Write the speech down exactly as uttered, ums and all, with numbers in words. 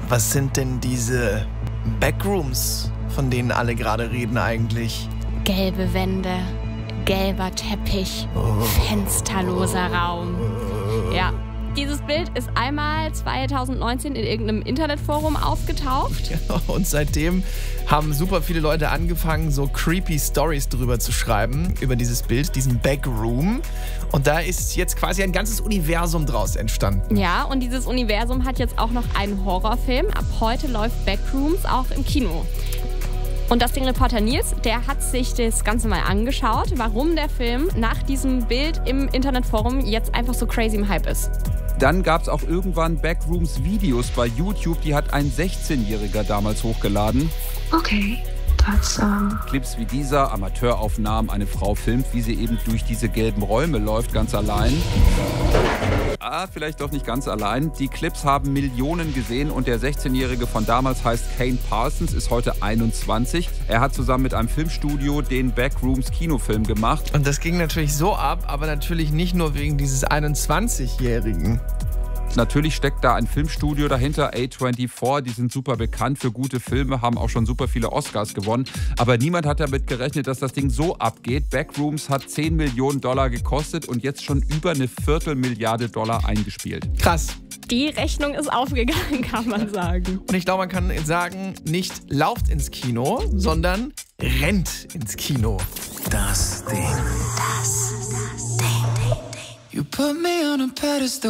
Was sind denn diese Backrooms, von denen alle gerade reden eigentlich? Gelbe Wände, gelber Teppich, Oh. fensterloser Raum. Ja, dieses Bild ist einmal zweitausendneunzehn in irgendeinem Internetforum aufgetaucht. Und seitdem haben super viele Leute angefangen, so creepy Stories drüber zu schreiben, über dieses Bild, diesen Backroom. Und da ist jetzt quasi ein ganzes Universum draus entstanden. Ja, und dieses Universum hat jetzt auch noch einen Horrorfilm. Ab heute läuft Backrooms auch im Kino. Und das Ding-Reporter Nils, der hat sich das Ganze mal angeschaut, warum der Film nach diesem Bild im Internetforum jetzt einfach so crazy im Hype ist. Dann gab es auch irgendwann Backrooms-Videos bei YouTube, die hat ein sechzehnjähriger damals hochgeladen. Okay, that's um. Clips wie dieser, Amateuraufnahmen, eine Frau filmt, wie sie eben durch diese gelben Räume läuft, ganz allein. Ah, vielleicht doch nicht ganz allein. Die Clips haben Millionen gesehen und der sechzehnjährige von damals heißt Kane Parsons, ist heute einundzwanzig. Er hat zusammen mit einem Filmstudio den Backrooms Kinofilm gemacht. Und das ging natürlich so ab, aber natürlich nicht nur wegen dieses einundzwanzigjährigen. Natürlich steckt da ein Filmstudio dahinter, A vierundzwanzig, die sind super bekannt für gute Filme, haben auch schon super viele Oscars gewonnen. Aber niemand hat damit gerechnet, dass das Ding so abgeht. Backrooms hat zehn Millionen Dollar gekostet und jetzt schon über eine Viertelmilliarde Dollar eingespielt. Krass. Die Rechnung ist aufgegangen, kann man sagen. Und ich glaube, man kann sagen, nicht lauft ins Kino, sondern rennt ins Kino. Das Ding. Das Ding. You put me on a pedestal.